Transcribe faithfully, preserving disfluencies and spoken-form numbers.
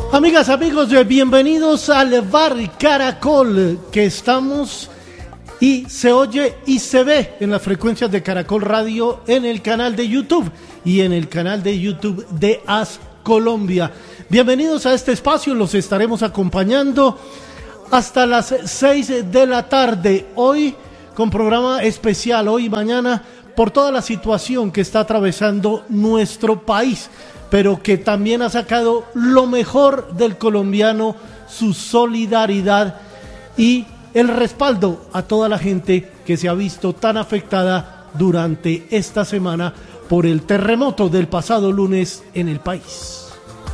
Amigas, amigos, bienvenidos al Bar Caracol, que estamos y se oye y se ve en las frecuencias de Caracol Radio, en el canal de YouTube y en el canal de YouTube de As Colombia. Bienvenidos a este espacio, los estaremos acompañando hasta las seis de la tarde, hoy con programa especial, hoy y mañana, por toda la situación que está atravesando nuestro país, pero que también ha sacado lo mejor del colombiano, su solidaridad y el respaldo a toda la gente que se ha visto tan afectada durante esta semana por el terremoto del pasado lunes en el país.